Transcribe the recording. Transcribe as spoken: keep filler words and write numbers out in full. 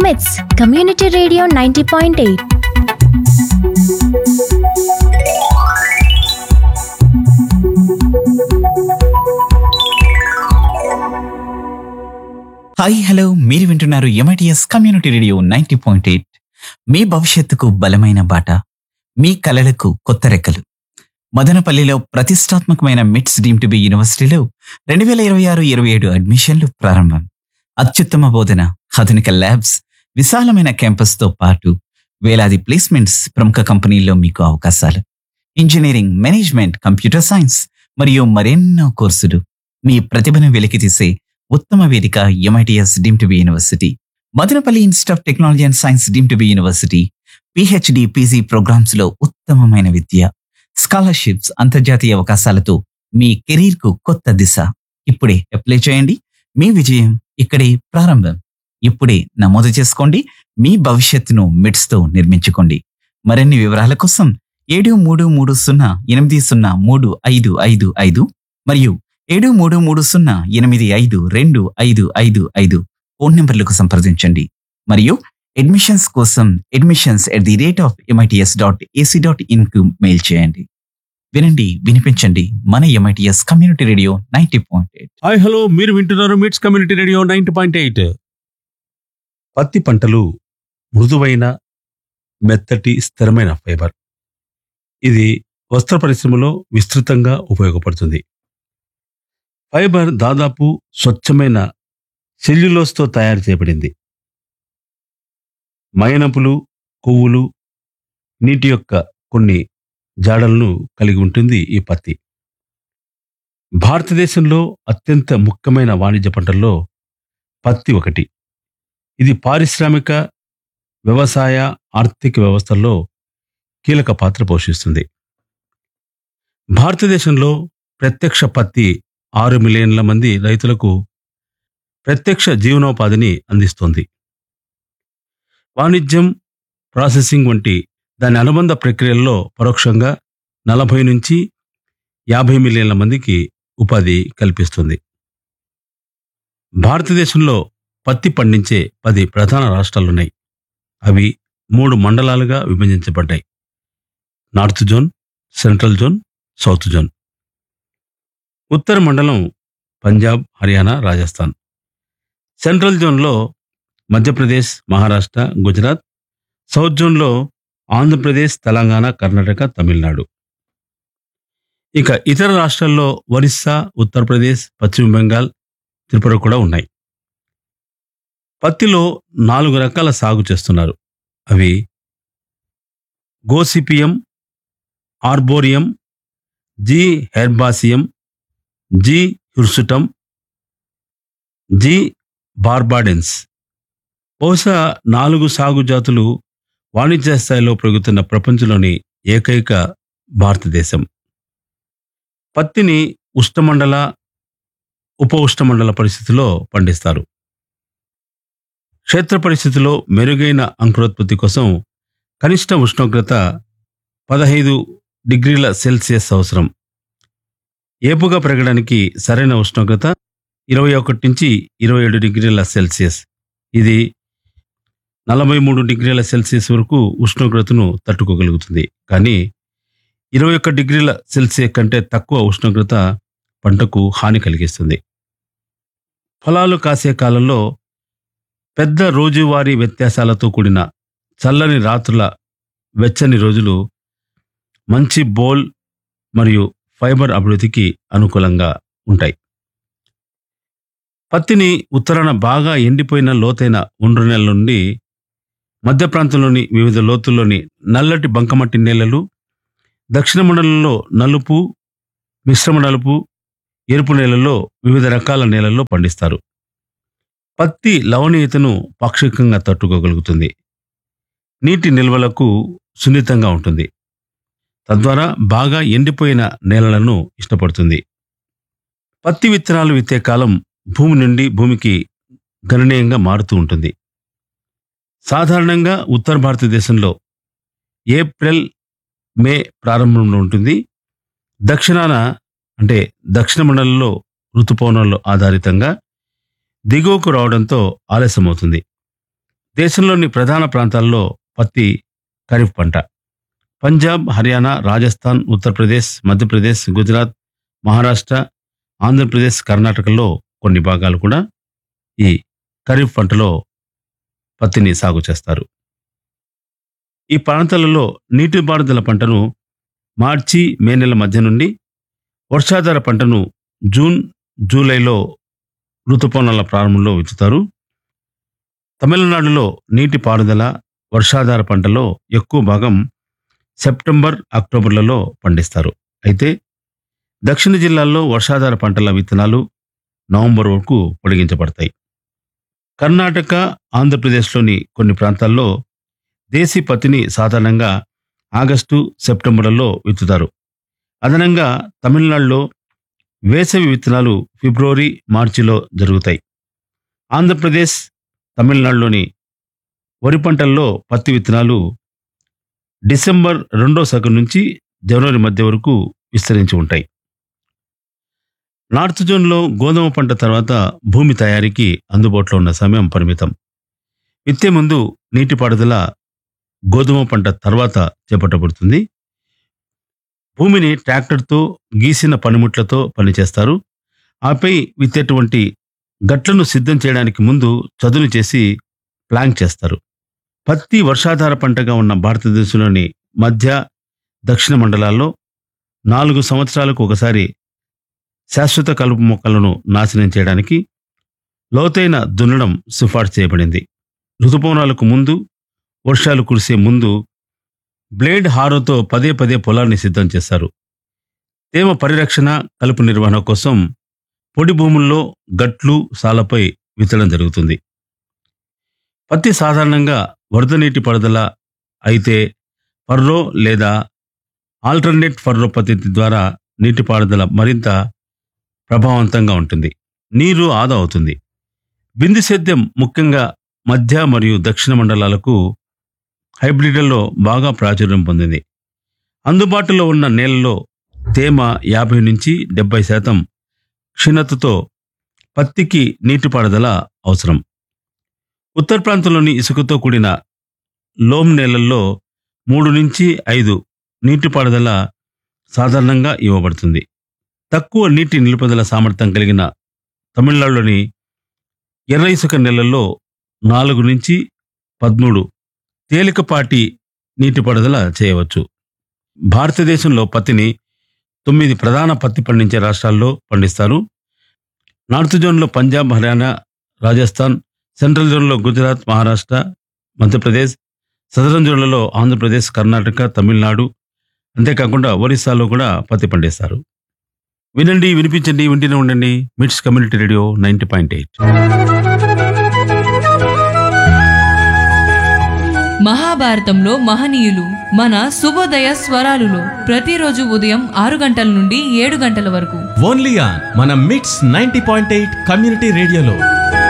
మిట్స్ community radio ninety point eight. Hi hello, మీరు వింటున్నారు MITS community radio ninety point eight. మీ భవిష్యత్తుకు బలమైన బాట, మీ కలలకు కొత్త రెక్కలు. మదనపల్లిలో ప్రతిష్టాత్మకమైన మిట్స్ డీమ్ టు బి యూనివర్సిటీలో రెండు వేల ఇరవై ఆరు ఇరవై ఏడు అడ్మిషన్లు ప్రారంభం. అత్యుత్తమ బోధన, ఆధునిక ల్యాబ్స్, విశాలమైన క్యాంపస్తో పాటు వేలాది ప్లేస్మెంట్స్, ప్రముఖ కంపెనీల్లో మీకు అవకాశాలు. ఇంజనీరింగ్, మేనేజ్మెంట్, కంప్యూటర్ సైన్స్ మరియు మరెన్నో కోర్సులు. మీ ప్రతిభను వెలికితీసే ఉత్తమ వేదిక MITS deem to be university. Madanapalle institute of technology and science deem to be university. PhD, PG programmes లో ఉత్తమమైన విద్య, స్కాలర్షిప్స్, అంతర్జాతీయ అవకాశాలతో మీ కెరీర్ కు కొత్త దిశ. ఇప్పుడే అప్లై చేయండి. మీ విజయం ఇక్కడే ప్రారంభం. ఇప్పుడే నమోదు చేసుకోండి. మీ భవిష్యత్తును మిట్స్ తో నిర్మించుకోండి. మరిన్ని వివరాల కోసం ఏడు మూడు మూడు సున్నా ఎనిమిది సున్నా మూడు ఐదు ఐదు ఐదు మరియు ఏడు మూడు మూడు సున్నా ఎనిమిది ఐదు రెండు ఐదు ఐదు ఐదు ఫోన్ నెంబర్లకు సంప్రదించండి. మరియు అడ్మిషన్స్ కోసం admissions at the rate of MITS dot AC dot in కు మెయిల్ చేయండి. వినండి, వినిపించండి. మన MITS community radio ninety point eight. Hi hello, మీరు వింటున్నారు మిట్స్ community radio ninety point eight. పత్తి పంటలు మృదువైన, మెత్తటి, స్థిరమైన ఫైబర్. ఇది వస్త్ర పరిశ్రమలో విస్తృతంగా ఉపయోగపడుతుంది. ఫైబర్ దాదాపు స్వచ్ఛమైన సెల్యులోస్తో తయారు చేయబడింది. మైనపులు, కొవ్వులు, నీటి యొక్క కొన్ని జాడలను కలిగి ఉంటుంది ఈ పత్తి. భారతదేశంలో అత్యంత ముఖ్యమైన వాణిజ్య పంటల్లో పత్తి ఒకటి. ఇది పారిశ్రామిక, వ్యవసాయ, ఆర్థిక వ్యవస్థల్లో కీలక పాత్ర పోషిస్తుంది. భారతదేశంలో ప్రత్యక్ష పత్తి ఆరు మిలియన్ల మంది రైతులకు ప్రత్యక్ష జీవనోపాధిని అందిస్తోంది. వాణిజ్యం, ప్రాసెసింగ్ వంటి దాని అనుబంధ ప్రక్రియల్లో పరోక్షంగా నలభై నుంచి యాభై మిలియన్ల మందికి ఉపాధి కల్పిస్తుంది. భారతదేశంలో పత్తి పండించే పది ప్రధాన రాష్ట్రాలున్నాయి. అవి మూడు మండలాలుగా విభజించబడ్డాయి: north zone, central zone, south zone. ఉత్తర మండలం పంజాబ్, హర్యానా, రాజస్థాన్. సెంట్రల్ జోన్లో మధ్యప్రదేశ్, మహారాష్ట్ర, గుజరాత్. సౌత్ జోన్లో ఆంధ్రప్రదేశ్, తెలంగాణ, కర్ణాటక, తమిళనాడు. ఇక ఇతర రాష్ట్రాల్లో ఒరిస్సా, ఉత్తరప్రదేశ్, పశ్చిమ బెంగాల్, త్రిపుర కూడా ఉన్నాయి. పత్తిలో నాలుగు రకాల సాగు చేస్తున్నారు. అవి గోసిపియం, ఆర్బోరియం, జి హెర్బాసియం, జి హిర్సుటం, జి బార్బాడెన్స్. బహుశా నాలుగు సాగు జాతులు వాణిజ్య స్థాయిలో పెరుగుతున్న ప్రపంచంలోని ఏకైక భారతదేశం. పత్తిని ఉష్ణమండల, ఉప ఉష్ణమండల పరిస్థితిలో పండిస్తారు. క్షేత్ర పరిస్థితిలో మెరుగైన అంకురోత్పత్తి కోసం కనిష్ట ఉష్ణోగ్రత పదహైదు డిగ్రీల సెల్సియస్ అవసరం. ఏపుగా పెరగడానికి సరైన ఉష్ణోగ్రత ఇరవై ఒకటి నుంచి ఇరవై ఏడు డిగ్రీల సెల్సియస్. ఇది నలభై మూడు డిగ్రీల సెల్సియస్ వరకు ఉష్ణోగ్రతను తట్టుకోగలుగుతుంది. కానీ ఇరవై ఒక్క డిగ్రీల సెల్సియస్ కంటే తక్కువ ఉష్ణోగ్రత పంటకు హాని కలిగిస్తుంది. ఫలాలు కాసే కాలంలో పెద్ద రోజువారీ వ్యత్యాసాలతో కూడిన చల్లని రాత్రుల వెచ్చని రోజులు మంచి బోల్ మరియు ఫైబర్ అభివృద్ధికి అనుకూలంగా ఉంటాయి. పత్తిని ఉత్తరాన బాగా ఎండిపోయిన లోతైన ఒండ్రు నేల నుండి మధ్య ప్రాంతంలోని వివిధ లోతుల్లోని నల్లటి బంకమట్టి నేలలు, దక్షిణ మండలంలో నలుపు, మిశ్రమ నలుపు, ఎరుపు నేలల్లో వివిధ రకాల నేలల్లో పండిస్తారు. పత్తి లవణీయతను పాక్షికంగా తట్టుకోగలుగుతుంది. నీటి నిల్వలకు సున్నితంగా ఉంటుంది. తద్వారా బాగా ఎండిపోయిన నేలలను ఇష్టపడుతుంది. పత్తి విత్తనాలు విత్తే కాలం భూమి నుండి భూమికి గణనీయంగా మారుతూ ఉంటుంది. సాధారణంగా ఉత్తర భారతదేశంలో ఏప్రిల్, మే ప్రారంభంలో ఉంటుంది. దక్షిణాన అంటే దక్షిణ మండలంలో ఋతుపవనాల ఆధారితంగా దిగువకు రావడంతో ఆలస్యమవుతుంది. దేశంలోని ప్రధాన ప్రాంతాల్లో పత్తి ఖరీఫ్ పంట. పంజాబ్, హర్యానా, రాజస్థాన్, ఉత్తరప్రదేశ్, మధ్యప్రదేశ్, గుజరాత్, మహారాష్ట్ర, ఆంధ్రప్రదేశ్, కర్ణాటకలో కొన్ని భాగాలు కూడా ఈ ఖరీఫ్ పంటలో పత్తిని సాగు చేస్తారు. ఈ ప్రాంతాలలో నీటిపారుదల పంటను మార్చి మే నెల మధ్య నుండి, వర్షాధార పంటను జూన్ జూలైలో ఋతుపవనాల ప్రారంభంలో విత్తుతారు. తమిళనాడులో నీటిపారుదల వర్షాధార పంటలో ఎక్కువ భాగం సెప్టెంబర్ అక్టోబర్లలో పండిస్తారు. అయితే దక్షిణ జిల్లాల్లో వర్షాధార పంటల విత్తనాలు నవంబర్ వరకు పొడిగించబడతాయి. కర్ణాటక, ఆంధ్రప్రదేశ్లోని కొన్ని ప్రాంతాల్లో దేశీ పత్తిని సాధారణంగా ఆగస్టు సెప్టెంబర్లలో విత్తుతారు. అదనంగా తమిళనాడులో వేసవి విత్తనాలు ఫిబ్రవరి మార్చిలో జరుగుతాయి. ఆంధ్రప్రదేశ్, తమిళనాడులోని వరి పంటల్లో పత్తి విత్తనాలు డిసెంబర్ రెండో సగం నుంచి జనవరి మధ్య వరకు విస్తరించి ఉంటాయి. నార్త్ జోన్లో గోధుమ పంట తర్వాత భూమి తయారీకి అందుబాటులో ఉన్న సమయం పరిమితం. విత్తే ముందు నీటిపారుదల గోధుమ పంట తర్వాత చేపట్టబడుతుంది. భూమిని ట్రాక్టర్తో గీసిన పనిముట్లతో పనిచేస్తారు. ఆపై విత్తేటువంటి గట్లను సిద్ధం చేయడానికి ముందు చదును చేసి ప్లాంక్ చేస్తారు. పత్తి వర్షాధార పంటగా ఉన్న భారతదేశంలోని మధ్య, దక్షిణ మండలాల్లో నాలుగు సంవత్సరాలకు ఒకసారి శాశ్వత కలుపు మొక్కలను నాశనం చేయడానికి లోతైన దున్నడం సిఫార్సు చేయబడింది. ఋతుపవనాలకు ముందు, వర్షాలు కురిసే ముందు బ్లేడ్ హారోతో పదే పదే పొలాన్ని సిద్ధం చేస్తారు. తేమ పరిరక్షణ, కలుపు నిర్వహణ కోసం పొడి భూముల్లో గట్లు, సాలపై విత్తడం జరుగుతుంది. పత్తి సాధారణంగా వరద నీటి పారుదల అయితే ఫర్రో లేదా ఆల్టర్నేట్ ఫర్రో పద్ధతి ద్వారా నీటిపారుదల మరింత ప్రభావవంతంగా ఉంటుంది. నీరు ఆదా అవుతుంది. బిందు సేద్యం ముఖ్యంగా మధ్య మరియు దక్షిణ మండలాలకు హైబ్రిడ్లలో బాగా ప్రాచుర్యం పొందింది. అందుబాటులో ఉన్న నేలలో తేమ యాభై నుంచి డెబ్బై శాతం క్షీణతతో పత్తికి నీటిపారుదల అవసరం. ఉత్తర ప్రాంతంలోని ఇసుకతో కూడిన లోమ్ నేలల్లో మూడు నుంచి ఐదు నీటిపారుదల సాధారణంగా ఇవ్వబడుతుంది. తక్కువ నీటి నిలుపుదల సామర్థ్యం కలిగిన తమిళనాడులోని ఎర్ర ఇసుక నేలల్లో నాలుగు నుంచి పదమూడు తేలికపాటి నీటిపారుదల చేయవచ్చు. భారతదేశంలో పత్తిని తొమ్మిది ప్రధాన పత్తి పండించే రాష్ట్రాల్లో పండిస్తారు. నార్త్ జోన్లో పంజాబ్, హర్యానా, రాజస్థాన్, సెంట్రల్ జోన్లో గుజరాత్, మహారాష్ట్ర, మధ్యప్రదేశ్, సదరన్ జోన్లలో ఆంధ్రప్రదేశ్, కర్ణాటక, తమిళనాడు, అంతేకాకుండా ఒరిస్సాలో కూడా పత్తి పండిస్తారు. వినండి, వినిపించండి, వింటూనే ఉండండి. మిట్స్ community radio ninety point eight. మహాభారతంలో మహనీయులు మన శుభోదయ స్వరాలులో ప్రతిరోజు ఉదయం ఆరు గంటల నుండి ఏడు గంటల వరకు ఓన్లీ ఆన్ మన మిట్స్ నైంటీ పాయింట్ ఎయిట్ కమ్యూనిటీ రేడియోలో.